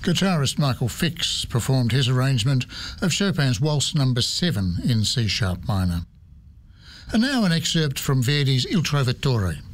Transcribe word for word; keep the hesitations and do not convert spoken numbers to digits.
Guitarist Michael Fix performed his arrangement of Chopin's Waltz Number seven in C-sharp minor. And now an excerpt from Verdi's Il Trovatore.